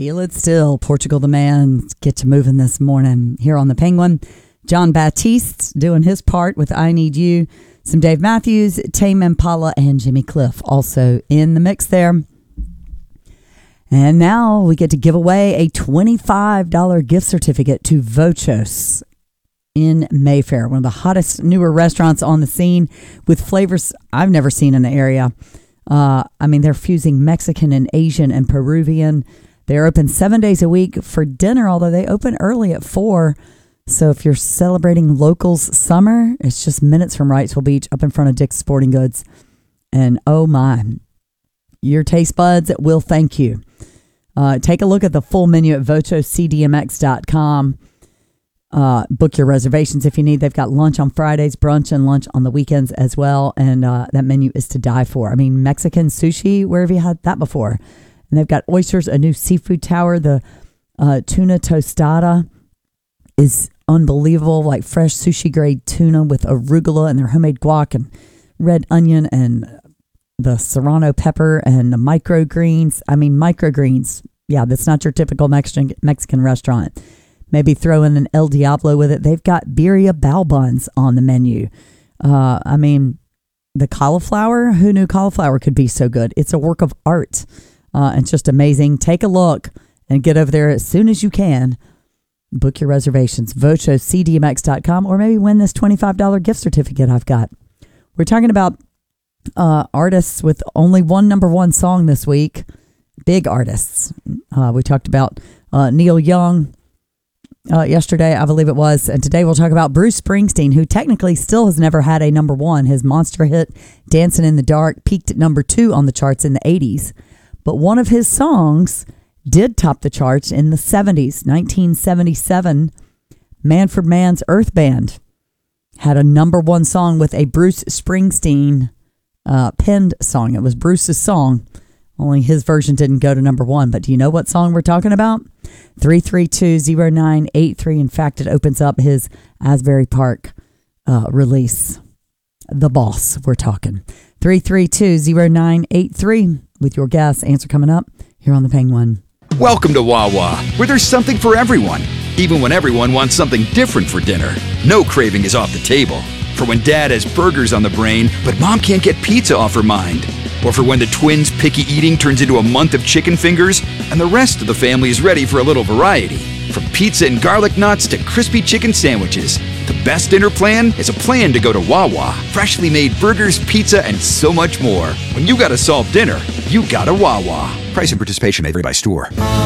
Feel it still. Portugal the Man. Get you moving this morning here on the Penguin. John Baptiste doing his part with I Need You. Some Dave Matthews, Tame Impala, and Jimmy Cliff also in the mix there. And now we get to give away a $25 gift certificate to Vochos in Mayfair, one of the hottest, newer restaurants on the scene with flavors I've never seen in the area. They're fusing Mexican and Asian and Peruvian. They're open 7 days a week for dinner, although they open early at 4. So if you're celebrating locals summer, it's just minutes from Wrightsville Beach up in front of Dick's Sporting Goods. And oh my, your taste buds will thank you. Take a look at the full menu at vochoscdmx.com. Book your reservations if you need. They've got lunch on Fridays, brunch, and lunch on the weekends as well. And that menu is to die for. I mean, Mexican sushi, where have you had that before? And they've got oysters, a new seafood tower. The tuna tostada is unbelievable, like fresh sushi grade tuna with arugula and their homemade guac and red onion and the serrano pepper and the microgreens. I mean, microgreens. Yeah, that's not your typical Mexican restaurant. Maybe throw in an El Diablo with it. They've got birria bao buns on the menu. The cauliflower, who knew cauliflower could be so good? It's a work of art. It's just amazing. Take a look and get over there as soon as you can. Book your reservations, vochoscdmx.com, or maybe win this $25 gift certificate I've got. We're talking about artists with only one number one song this week. Big artists. We talked about Neil Young yesterday, I believe it was. And today we'll talk about Bruce Springsteen, who technically still has never had a number one. His monster hit, Dancing in the Dark, peaked at number 2 on the charts in the 80s. But one of his songs did top the charts in the 70s. 1977, Manfred Mann's Earth Band had a number one song with a Bruce Springsteen penned song. It was Bruce's song, only his version didn't go to number one. But do you know what song we're talking about? 3320983. In fact, it opens up his Asbury Park release. The Boss, we're talking. 3320983 with your guess. Answer coming up here on the Penguin. Welcome to Wawa, where there's something for everyone, even when everyone wants something different for dinner. No craving is off the table. For when Dad has burgers on the brain, but Mom can't get pizza off her mind. Or for when the twins' picky eating turns into a month of chicken fingers, and the rest of the family is ready for a little variety. From pizza and garlic knots to crispy chicken sandwiches, the best dinner plan is a plan to go to Wawa. Freshly made burgers, pizza, and so much more. When you gotta solve dinner, you gotta Wawa. Price and participation may vary by store.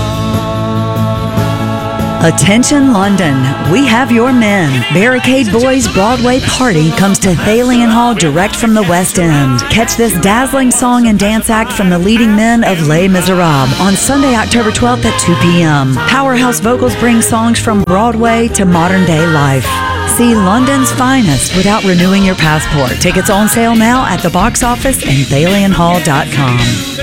Attention London, we have your men. Barricade Boys Broadway Party comes to Thalian Hall direct from the West End. Catch this dazzling song and dance act from the leading men of Les Miserables on Sunday, October 12th at 2 p.m. Powerhouse vocals bring songs from Broadway to modern day life. See London's finest without renewing your passport. Tickets on sale now at the box office and thalianhall.com.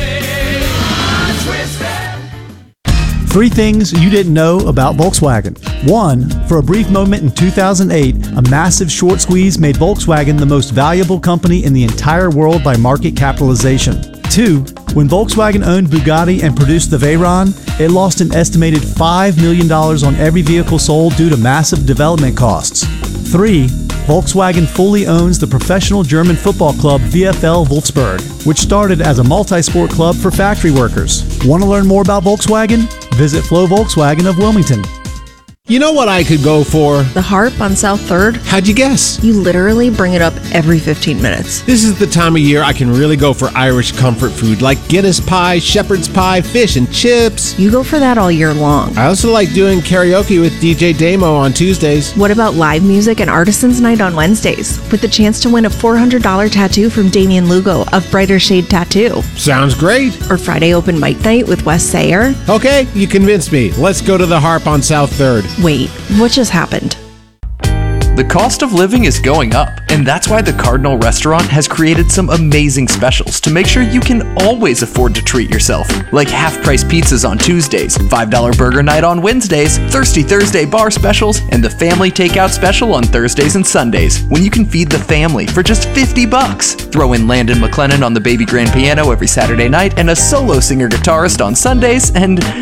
3 things you didn't know about Volkswagen. 1, for a brief moment in 2008, a massive short squeeze made Volkswagen the most valuable company in the entire world by market capitalization. 2, when Volkswagen owned Bugatti and produced the Veyron, it lost an estimated $5 million on every vehicle sold due to massive development costs. 3, Volkswagen fully owns the professional German football club VfL Wolfsburg, which started as a multi-sport club for factory workers. Want to learn more about Volkswagen? Visit Flo Volkswagen of Wilmington. You know what I could go for? The Harp on South 3rd. How'd you guess? You literally bring it up every 15 minutes. This is the time of year I can really go for Irish comfort food like Guinness pie, shepherd's pie, fish and chips. You go for that all year long. I also like doing karaoke with DJ Damo on Tuesdays. What about live music and Artisans Night on Wednesdays with the chance to win a $400 tattoo from Damian Lugo of Brighter Shade Tattoo? Sounds great. Or Friday open mic night with Wes Sayer? Okay, you convinced me. Let's go to the Harp on South 3rd. Wait, what just happened? The cost of living is going up, and that's why the Cardinal Restaurant has created some amazing specials to make sure you can always afford to treat yourself. Like half-price pizzas on Tuesdays, $5 burger night on Wednesdays, Thirsty Thursday bar specials, and the family takeout special on Thursdays and Sundays, when you can feed the family for just $50. Throw in Landon McLennan on the baby grand piano every Saturday night, and a solo singer-guitarist on Sundays, and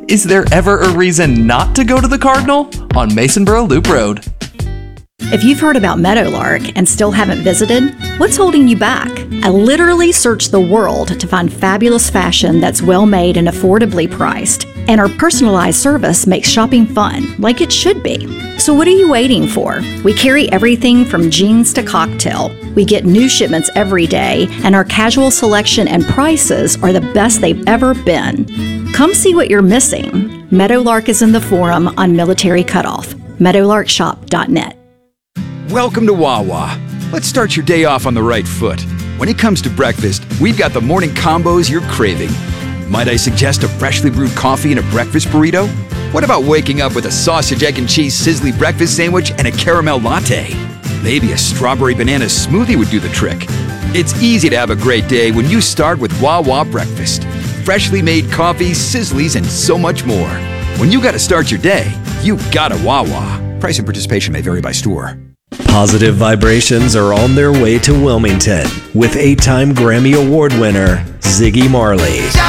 Is there ever a reason not to go to the Cardinal? On Masonboro Loop Road. If you've heard about Meadowlark and still haven't visited, what's holding you back? I literally searched the world to find fabulous fashion that's well made and affordably priced. And our personalized service makes shopping fun, like it should be. So what are you waiting for? We carry everything from jeans to cocktail. We get new shipments every day, and our casual selection and prices are the best they've ever been. Come see what you're missing. Meadowlark is in the Forum on Military Cutoff. meadowlarkshop.net. Welcome to Wawa. Let's start your day off on the right foot. When it comes to breakfast, we've got the morning combos you're craving. Might I suggest a freshly brewed coffee and a breakfast burrito? What about waking up with a sausage, egg, and cheese sizzly breakfast sandwich and a caramel latte? Maybe a strawberry banana smoothie would do the trick. It's easy to have a great day when you start with Wawa breakfast. Freshly made coffee, sizzlies, and so much more. When you gotta start your day, you gotta Wawa. Price and participation may vary by store. Positive vibrations are on their way to Wilmington with 8-time Grammy Award winner Ziggy Marley.